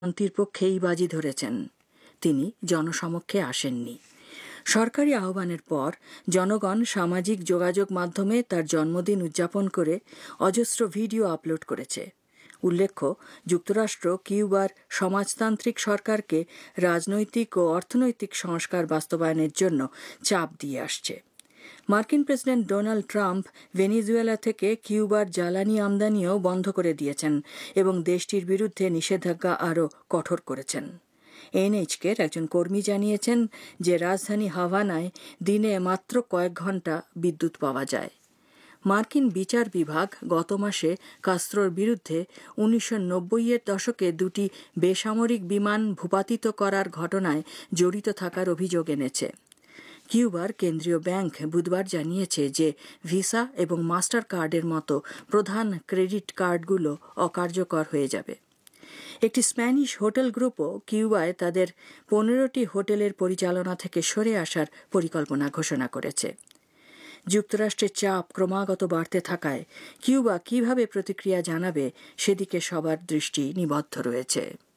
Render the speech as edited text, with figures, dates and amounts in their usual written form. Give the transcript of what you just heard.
শান্তির পক্ষেই বাজি ধরেছেন। তিনি জনসমক্ষে আসেননি। সরকারি আহ্বানের পর জনগণ সামাজিক যোগাযোগ মাধ্যমে তার জন্মদিন উদযাপন করে অজস্র ভিডিও আপলোড করেছে। উল্লেখ্য, যুক্তরাষ্ট্র কিউবার সমাজতান্ত্রিক সরকারকে রাজনৈতিক ও অর্থনৈতিক সংস্কার বাস্তবায়নের জন্য চাপ দিয়ে আসছে। মার্কিন প্রেসিডেন্ট ডোনাল্ড ট্রাম্প ভেনেজুয়েলা থেকে কিউবার জ্বালানি আমদানিও বন্ধ করে দিয়েছেন এবং দেশটির বিরুদ্ধে নিষেধাজ্ঞা আরও কঠোর করেছেন। এনএইচকের একজন কর্মী জানিয়েছেন যে রাজধানী হাভানায় দিনে মাত্র কয়েক ঘণ্টা বিদ্যুৎ পাওয়া যায়। মার্কিন বিচার বিভাগ গত মাসে কাস্ত্রোর বিরুদ্ধে 1990-এর দশকে দুটি বেসামরিক বিমান ভূপাতিত করার ঘটনায় জড়িত থাকার অভিযোগ এনেছে। কিউবার কেন্দ্রীয় ব্যাংক বুধবার জানিয়েছে যে ভিসা এবং মাস্টার কার্ডের মতো প্রধান ক্রেডিট কার্ডগুলো অকার্যকর হয়ে যাবে। একটি স্প্যানিশ হোটেল গ্রুপও কিউবায় তাদের 15টি হোটেলের পরিচালনা থেকে সরে আসার পরিকল্পনা ঘোষণা করেছে। যুক্তরাষ্ট্রের চাপ ক্রমাগত বাড়তে থাকায় কিউবা কিভাবে প্রতিক্রিয়া জানাবে সেদিকে সবার দৃষ্টি নিবদ্ধ রয়েছে।